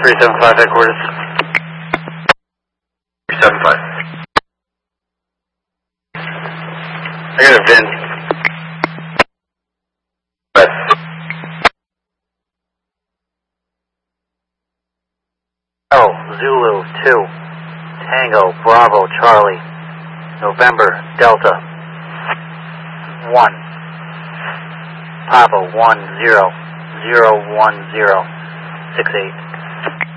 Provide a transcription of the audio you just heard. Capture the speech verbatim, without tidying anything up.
three seven five headquarters. three seven five. I got a V I N. But Oh, Zulu two, Tango, Bravo, Charlie, November, Delta, one, Papa one zero zero one zero six eight.